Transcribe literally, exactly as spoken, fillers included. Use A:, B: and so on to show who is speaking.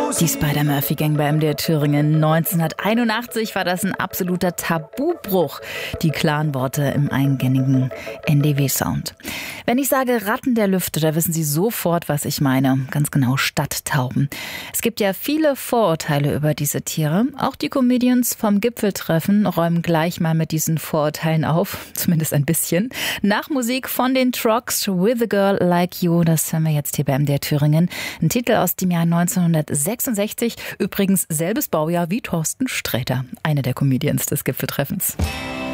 A: Die Spider-Murphy-Gang bei M D R Thüringen. neunzehnhunderteinundachtzig war das ein absoluter Tabubruch, die klaren Worte im eingängigen N D W-Sound. Wenn ich sage Ratten der Lüfte, da wissen Sie sofort, was ich meine. Ganz genau, Stadttauben. Es gibt ja viele Vorurteile über diese Tiere. Auch die Comedians vom Gipfeltreffen räumen gleich mal mit diesen Vorurteilen auf. Zumindest ein bisschen. Nach Musik von den Trucks, With a Girl Like You. Das hören wir jetzt hier bei M D R Thüringen. Ein Titel aus dem Jahr neunzehnhundertsechsundsechzig. Übrigens selbes Baujahr wie Thorsten Sträter, einer der Comedians des Gipfeltreffens.